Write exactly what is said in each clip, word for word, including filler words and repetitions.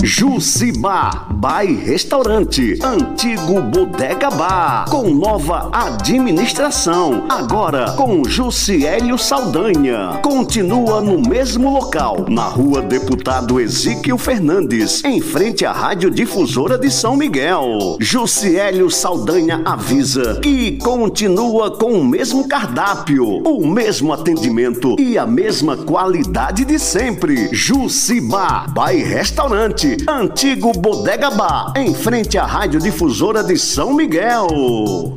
Jucibá Bar e Restaurante, antigo Bodega Bar, com nova administração, agora com Jussiélio Saldanha. Continua no mesmo local, na rua Deputado Ezequiel Fernandes, em frente à Rádio Difusora de São Miguel. Jussiélio Saldanha avisa que continua com o mesmo cardápio, o mesmo atendimento e a mesma qualidade de sempre. Jucibá Bar e Restaurante, antigo Bodega Bar, em frente à Rádio Difusora de São Miguel.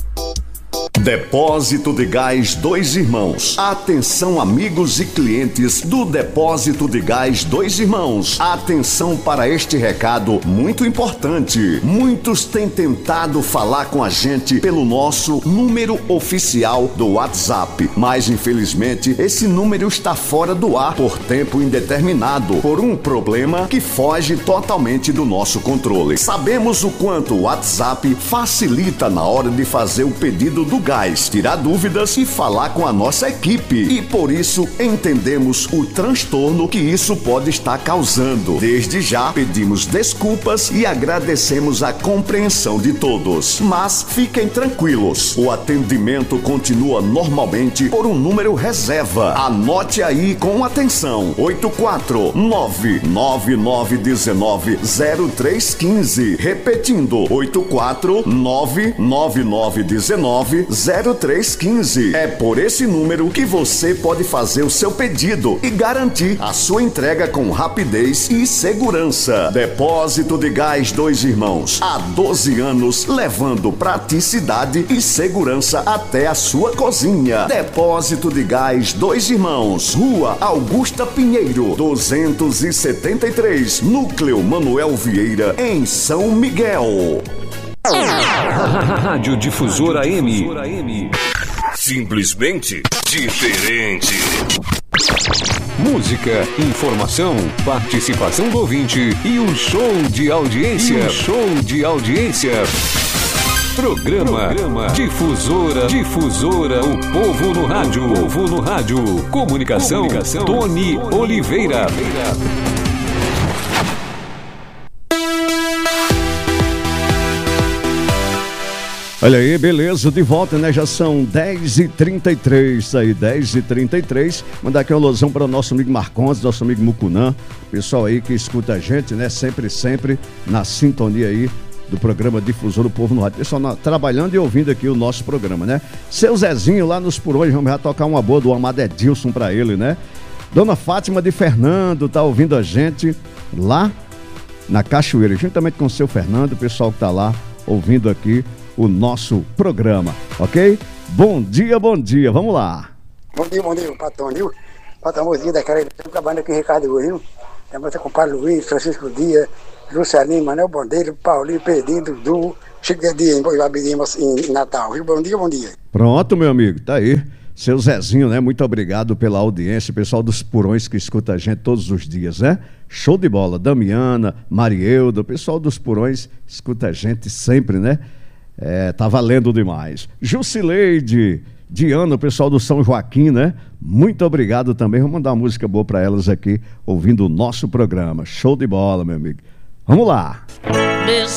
Depósito de Gás Dois Irmãos. Atenção, amigos e clientes do Depósito de Gás Dois Irmãos. Atenção para este recado muito importante. Muitos têm tentado falar com a gente pelo nosso número oficial do WhatsApp, mas infelizmente esse número está fora do ar por tempo indeterminado, por um problema que foge totalmente do nosso controle. Sabemos o quanto o WhatsApp facilita na hora de fazer o pedido do gás, tirar dúvidas e falar com a nossa equipe. E por isso entendemos o transtorno que isso pode estar causando. Desde já pedimos desculpas e agradecemos a compreensão de todos. Mas fiquem tranquilos, o atendimento continua normalmente por um número reserva. Anote aí com atenção: oito quatro nove nove nove um nove zero três um cinco. Repetindo: oito quatro nove nove nove um nove zero três um cinco. É por esse número que você pode fazer o seu pedido e garantir a sua entrega com rapidez e segurança. Depósito de Gás Dois Irmãos, há doze anos levando praticidade e segurança até a sua cozinha. Depósito de Gás Dois Irmãos, Rua Augusta Pinheiro, duzentos e setenta e três, Núcleo Manuel Vieira, em São Miguel. Rádio Difusora M. Simplesmente diferente. Música, informação, participação do ouvinte e um show de audiência. E um show de audiência. Programa, Programa Difusora, Difusora, o povo no rádio, o povo no rádio. Comunicação, Comunicação Tony, Tony Oliveira. Oliveira. Olha aí, beleza, de volta, né? Já são dez e trinta e três, aí, dez e trinta e três. Mandar aqui uma alusão para o nosso amigo Marcondes, nosso amigo Mucunã, pessoal aí que escuta a gente, né? Sempre, sempre na sintonia aí do programa Difusor do Povo no Rádio. Pessoal na, trabalhando e ouvindo aqui o nosso programa, né? Seu Zezinho lá nos Purões, vamos já tocar uma boa do amado Edilson para ele, né? Dona Fátima de Fernando tá ouvindo a gente lá na Cachoeira, juntamente com o seu Fernando, o pessoal que tá lá ouvindo aqui o nosso programa, ok? Bom dia, bom dia, vamos lá. Bom dia, bom dia, patrão, viu? Patrãozinho daquela, trabalhando aqui em Ricardo, viu? Também com o Paulo Luiz, Francisco Dias, Juscelino, Manuel Bondeiro, Paulinho, Pedrinho, Dudu, Chico de Dia em Natal, viu? Bom dia, bom dia. Pronto, meu amigo, tá aí. Seu Zezinho, né? Muito obrigado pela audiência, pessoal dos Purões que escuta a gente todos os dias, né? Show de bola. Damiana, Marielda, o pessoal dos Purões escuta a gente sempre, né? É, tá valendo demais. Jusileide, Diana, o pessoal do São Joaquim, né? Muito obrigado também. Vamos mandar uma música boa para elas aqui, ouvindo o nosso programa. Show de bola, meu amigo. Vamos lá.